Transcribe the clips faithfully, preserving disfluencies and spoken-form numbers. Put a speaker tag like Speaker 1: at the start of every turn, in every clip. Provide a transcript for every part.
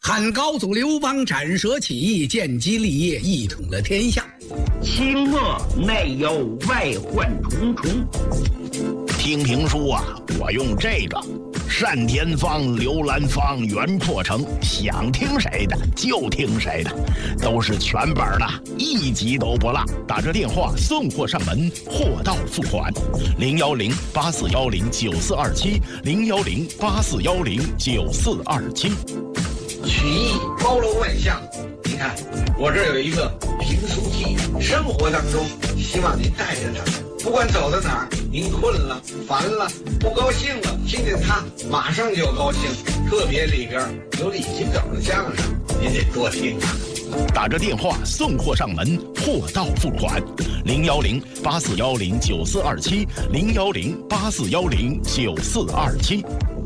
Speaker 1: 汉高祖刘邦斩蛇起义，建基立业，一统了天下。
Speaker 2: 清末内忧外患重重。
Speaker 3: 听评书啊，我用这个单田芳、刘兰芳、袁阔成，想听谁的就听谁的，都是全本的，一集都不落。打着电话送货上门，货到付款。零幺零八四幺零九四二七，零幺零八四幺零九四二七。
Speaker 4: 曲艺包罗万象，你看我这有一个评书记，生活当中希望您带着它，不管走到哪儿，您困了、烦了、不高兴了，听见它马上就高兴。特别里边有李金斗的相声，您得多听啊。
Speaker 3: 打着电话送货上门，货到付款。零幺零八四幺零九四二七，零幺零八四幺零九四二七。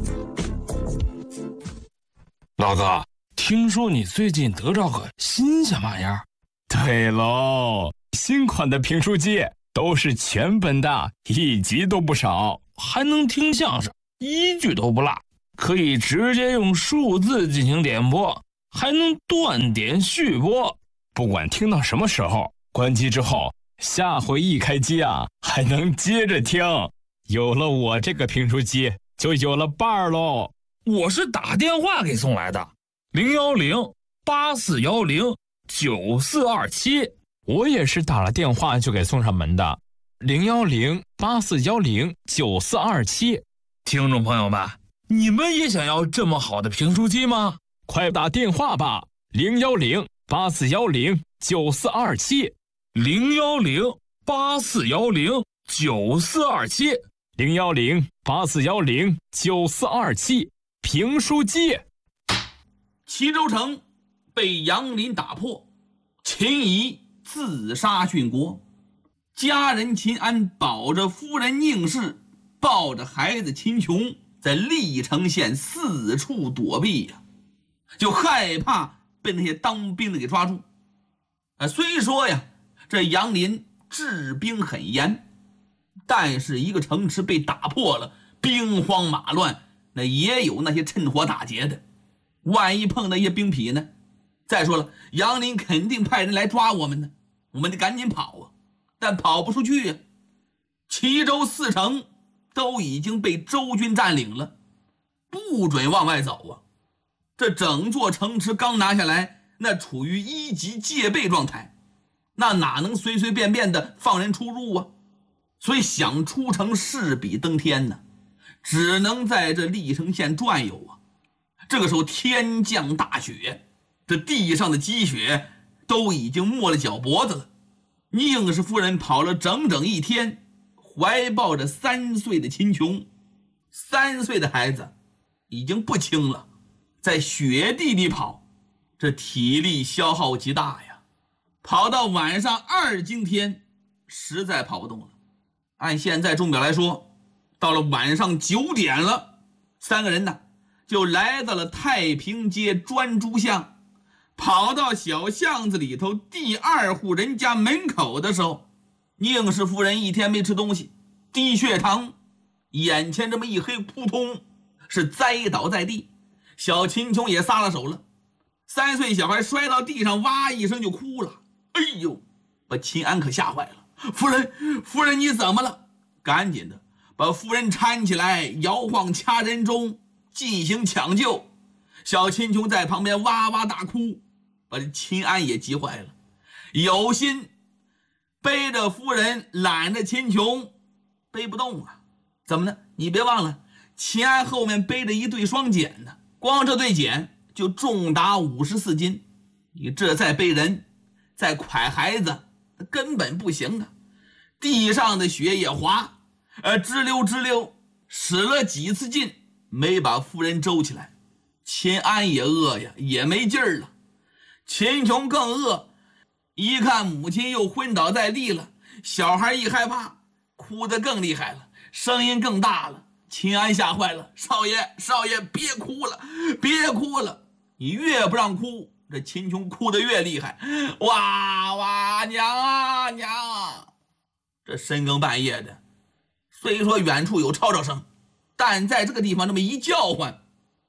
Speaker 5: 老哥，听说你最近得着个新鲜玩意儿？
Speaker 6: 对喽，新款的评书机都是全本的，一集都不少，
Speaker 5: 还能听相声，一句都不落，可以直接用数字进行点播，还能断点续播。
Speaker 6: 不管听到什么时候，关机之后，下回一开机啊，还能接着听。有了我这个评书机，就有了伴儿喽。
Speaker 5: 我是打电话给送来的，零幺零八四幺零九四二七。
Speaker 6: 我也是打了电话就给送上门的，零幺零八四幺零九四二七。
Speaker 5: 听众朋友们，你们也想要这么好的评书机吗？
Speaker 6: 快打电话吧，零幺零八四幺零九四二七，
Speaker 5: 零幺零八四幺零九四二七，
Speaker 6: 零幺零八四幺零九四二七。评书机。
Speaker 7: 齐州城被杨林打破，秦仪自杀殉国，家人秦安保着夫人宁氏，抱着孩子秦琼，在历城县四处躲避呀、啊，就害怕被那些当兵的给抓住。啊，虽说呀，这杨林治兵很严，但是一个城池被打破了，兵荒马乱，那也有那些趁火打劫的，万一碰到一些兵痞呢？再说了，杨林肯定派人来抓我们呢，我们得赶紧跑啊，但跑不出去呀、啊。齐州四城都已经被周军占领了，不准往外走啊。这整座城池刚拿下来，那处于一级戒备状态，那哪能随随便便的放人出入啊？所以想出城势比登天呢，只能在这历城县转悠啊。这个时候天降大雪，这地上的积雪都已经没了脚脖子了。宁氏夫人跑了整整一天，怀抱着三岁的秦琼，三岁的孩子已经不轻了，在雪地里跑，这体力消耗极大呀。跑到晚上二更天，实在跑不动了。按现在钟表来说，到了晚上九点了，三个人呢就来到了太平街专诸巷，跑到小巷子里头第二户人家门口的时候，宁氏夫人一天没吃东西，低血糖，眼前这么一黑，扑通是栽倒在地。小秦琼也撒了手了，三岁小孩摔到地上，哇一声就哭了。哎呦，把秦安可吓坏了。夫人，夫人你怎么了？赶紧的把夫人搀起来，摇晃掐人中进行抢救。小秦琼在旁边哇哇大哭，把秦安也急坏了，有心背着夫人揽着秦琼，背不动啊。怎么呢？你别忘了，秦安后面背着一对双锏呢，光这对锏就重达五十四斤，你这再背人再挎孩子根本不行啊。地上的雪也滑，呃，直溜直溜，使了几次劲没把夫人周起来。秦安也饿呀，也没劲儿了。秦琼更饿，一看母亲又昏倒在地了，小孩一害怕，哭得更厉害了，声音更大了。秦安吓坏了，少爷少爷别哭了，别哭了，你越不让哭，这秦琼哭得越厉害，哇哇娘啊娘啊！这深更半夜的，虽说远处有吵吵声，但在这个地方这么一叫唤，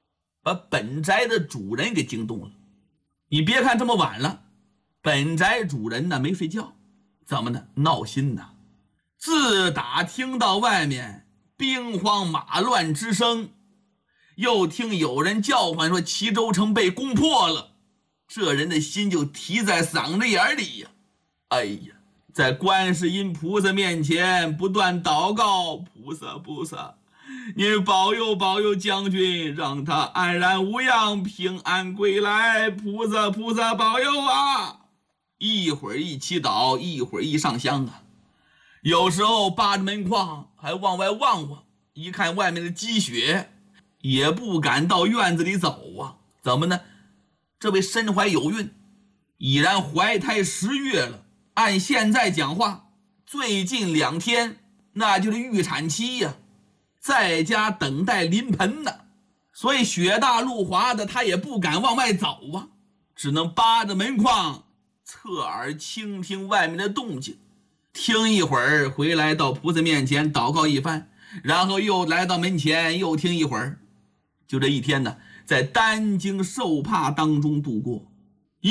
Speaker 7: 把本宅的主人给惊动了。你别看这么晚了，本宅主人呢没睡觉，怎么呢？闹心呢。自打听到外面兵荒马乱之声，又听有人叫唤说齐州城被攻破了，这人的心就提在嗓子眼里呀。哎呀，在观世音菩萨面前不断祷告，菩萨菩萨，您保佑保佑将军，让他安然无恙，平安归来，菩萨菩萨保佑啊！一会儿一祈祷，一会儿一上香啊。有时候扒着门框还往外望望，一看外面的积雪，也不敢到院子里走啊。怎么呢？这位身怀有孕，已然怀胎十月了，按现在讲话，最近两天那就是预产期呀、啊，在家等待临盆呢。所以雪大路滑的，他也不敢往外走啊，只能扒着门框侧耳倾听外面的动静，听一会儿回来到菩萨面前祷告一番，然后又来到门前又听一会儿。就这一天呢，在担惊受怕当中度过。